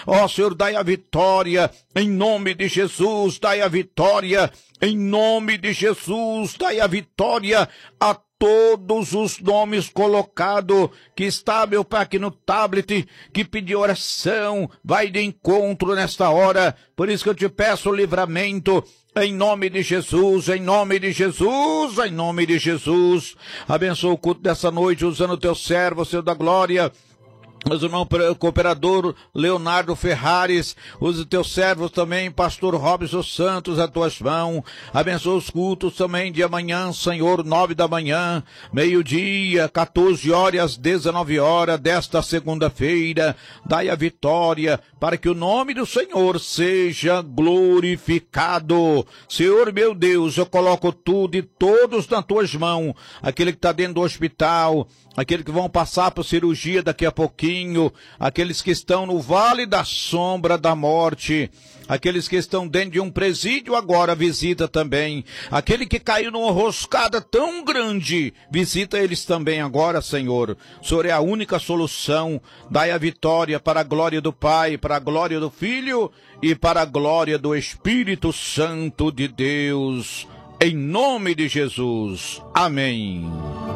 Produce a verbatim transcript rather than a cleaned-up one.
Ó Senhor, dai a vitória, em nome de Jesus, dai a vitória, em nome de Jesus, dai a vitória a todos os nomes colocados, que está, meu Pai, aqui no tablet, que pediu oração, vai de encontro nesta hora. Por isso que eu te peço livramento, em nome de Jesus, em nome de Jesus, em nome de Jesus. Abençoa o culto dessa noite, usando o teu servo, Senhor da glória. Mas o irmão cooperador Leonardo Ferrares, usa os teus servos também, pastor Robson Santos, a tuas mãos. Abençoa os cultos também de amanhã, Senhor, nove da manhã, meio-dia, quatorze horas, dezenove horas desta segunda-feira. Dai a vitória para que o nome do Senhor seja glorificado. Senhor, meu Deus, eu coloco tudo e todos nas tuas mãos. Aquele que está dentro do hospital, aqueles que vão passar por cirurgia daqui a pouquinho, aqueles que estão no vale da sombra da morte, aqueles que estão dentro de um presídio agora, visita também. Aquele que caiu numa roscada tão grande, visita eles também agora, Senhor. O Senhor é a única solução. Dai a vitória para a glória do Pai, para a glória do Filho e para a glória do Espírito Santo de Deus. Em nome de Jesus. Amém.